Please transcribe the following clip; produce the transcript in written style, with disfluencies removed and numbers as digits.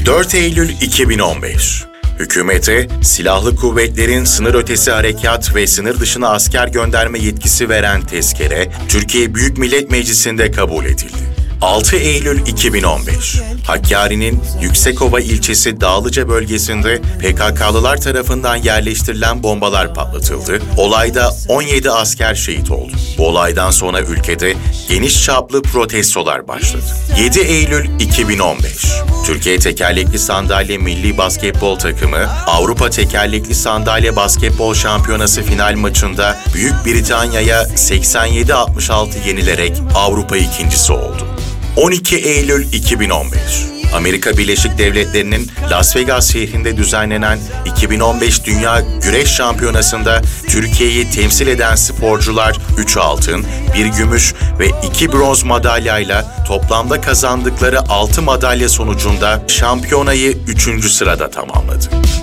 4 Eylül 2015. Hükümete, silahlı kuvvetlerin sınır ötesi harekat ve sınır dışına asker gönderme yetkisi veren tezkere, Türkiye Büyük Millet Meclisi'nde kabul edildi. 6 Eylül 2015. Hakkari'nin Yüksekova ilçesi Dağlıca bölgesinde PKK'lılar tarafından yerleştirilen bombalar patlatıldı. Olayda 17 asker şehit oldu. Bu olaydan sonra ülkede geniş çaplı protestolar başladı. 7 Eylül 2015. Türkiye Tekerlekli Sandalye Milli Basketbol takımı Avrupa Tekerlekli Sandalye Basketbol Şampiyonası final maçında Büyük Britanya'ya 87-66 yenilerek Avrupa ikincisi oldu. 12 Eylül 2015. Amerika Birleşik Devletleri'nin Las Vegas şehrinde düzenlenen 2015 Dünya Güreş Şampiyonası'nda Türkiye'yi temsil eden sporcular 3 altın, 1 gümüş ve 2 bronz madalyayla toplamda kazandıkları 6 madalya sonucunda şampiyonayı 3. sırada tamamladı.